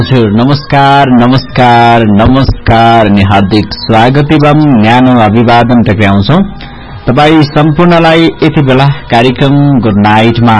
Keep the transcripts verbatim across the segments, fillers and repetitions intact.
हजुर नमस्कार नमस्कार नमस्कार अनि हार्दिक स्वागत एवं न्यानो अभिवादन टक्राउँछौ तपाई सम्पूर्णलाई यति बेला कार्यक्रम गुड नाइटमा।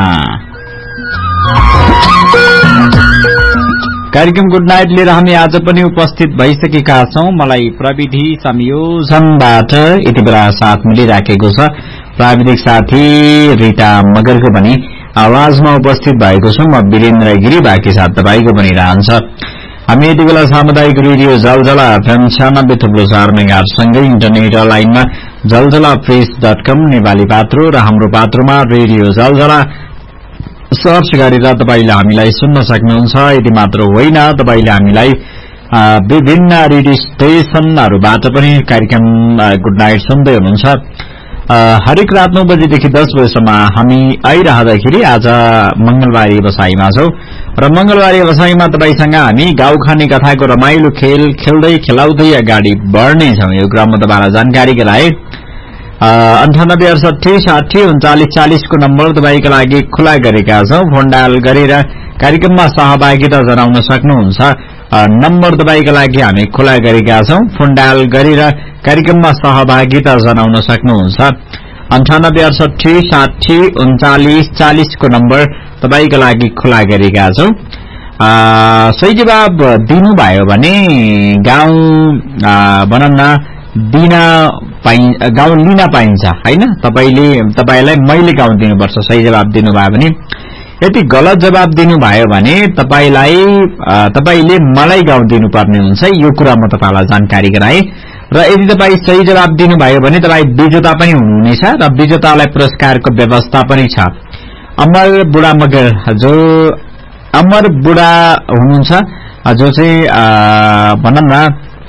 कार्यक्रम गुड नाइट लिएर हामी आज पनि उपस्थित भइसकेका छौं। मलाई प्रविधि संयोजनबाट यति बेला साथ मिलिराखेको छ प्राविधिक साथी रिता मगरको पनि आवाजमा उपस्थित भएको छु। म वीरेन्द्र गिरी बाँकी साथ तपाईको पनि रहन्छ। हामी यति बेला सामुदायिक रेडियो जलजला एफएम छयानब्बे थुप्रो चार मेगाहरुसँगै इन्टरनेट लाइनमा जलजला प्रेस डट कम नेपाली पात्रो र हाम्रो पात्रोमा रेडियो जलजला सर्च गरेर तपाईले हामीलाई सुन्न सक्नुहुन्छ। यति मात्र होइन, तपाईले हामीलाई विभिन्न रेडियो स्टेशनहरुबाट पनि कार्यक्रम गुड नाइट सुन्दै हुनुहुन्छ। हरेक रात नौ बजेदेखि दस बजेसम्म हामी आइरहँदाखेरि आज मंगलबारी बसाईमा छौं र मंगलबारी बसाईमा तपाईसँग हामी गाउँ खाने कथाको रमाइलो खेल खेल्दै खेलाउँदै अगाडि बढ्नेछौं। यो क्रममा तपाईलाई जानकारी गराए अन्ठानब्बे अडसठी साठी उन्चालिस चालिस को नम्बर तपाईका लागि खुला गरेका छौं। फोन डायल गरेर कार्यक्रममा सहभागिता जनाउन सक्नुहुन्छ। नम्बर तपाईका लागि हामी खुला गरेका छौं। फोन डायल गरेर कार्यक्रममा सहभागिता जनाउन सक्नुहुन्छ। अन्ठानब्बे अडसठी साठी उन्चालिस चालिस को नम्बर तपाईका लागि खुला गरेका छौं। सही जवाब दिनुभयो भने गाउँ भनौं न दिन गाउँ लिन पाइन्छ हैन। तपाईले तपाईलाई मैले गाउँ दिनुपर्छ सही जवाब दिनुभयो भने। यदि गलत जवाब दिनुभयो भने तपाईलाई तपाईले मलाई गाउँ दिनुपर्ने हुन्छ। यो कुरा म तपाईलाई जानकारी गराए र यदि तपाई सही जवाब दिनुभयो भने तपाई विजेता पनि हुनुहुनेछ र विजेतालाई पुरस्कारको व्यवस्था पनि छ। अमर बुढा मगर जो अमर बुढा हुनुहुन्छ जो चाहिँ भनौं न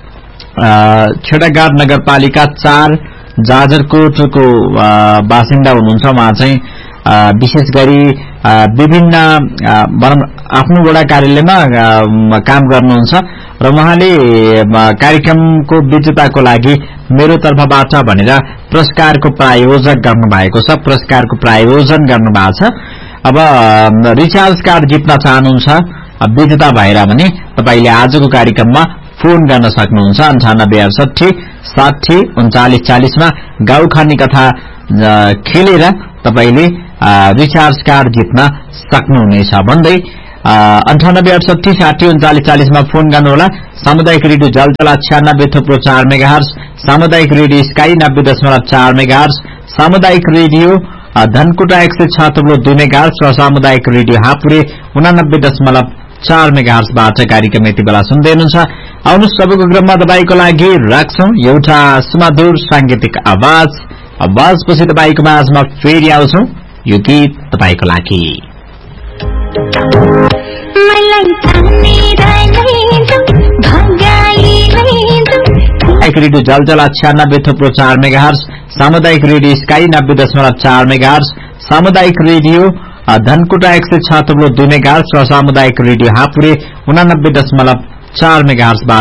छेटागाड नगरपालिका चार जाजरकोटको बासिन्दा हुनुहुन्छ। उहाँ चाहिँ विशेष गरी विभिन्न आफ्नो वडा कार्यालयमा काम गर्नुहुन्छ र उहाँले कार्यक्रमको विजेताको लागि मेरो तर्फबाट भनेर पुरस्कारको प्रायोजक गर्नु भएको छ पुरस्कारको प्रायोजन गर्नु भएको छ। अब रिचार्ज कार्ड जित्न चाहनुहुन्छ विजेता भएर भने तपाईले आजको कार्यक्रममा फोन गर्न सक्नुहुन्छ। अन्ठानब्बे अडसठी साठी उन्चालिस चालिसमा गाउँ खाने कथा खेलेर तपाईले रिचार्ज कार्ड जित्न सक्नुहुनेछ भन्दै अन्ठानब्बे अडसठी साठी उन्चालिस चालिसमा फोन गर्नुहोला। सामुदायिक रेडियो जलजला छयानब्बे थुप्रो चार मेगाहर्ज, सामुदायिक रेडियो स्काई नब्बे दशमलव चार मेगाहर्ज, सामुदायिक रेडियो धनकुटा एक सय छ थुप्रो दुई मेगाहर्ज र सामुदायिक रेडियो हापुरे उनानब्बे दशमलव चार मेगाहर्जबाट कार्यक्रम यति बेला सुन्दै हुनुहुन्छ। आउनुहोस् सबैको क्रममा तपाईको लागि राख्छौं एउटा सुमधुर सांगीतिक आवाज। आवाजपछि तपाईको माझमा फेरि आउँछौं। यो गीत तपाईको लागि। रेडियो जलजला छयानब्बे थुप्रो चार मेगाहर्ज, सामुदायिक रेडियो स्काई नब्बे दशमलव चार मेगाहर्ज, सामुदायिक रेडियो धनकुटा एक सय छ थुप्रो दुई मेगाहर्ज र सामुदायिक रेडियो हापुरे उनानब्बे दशमलव चार मेगाहर्जबाट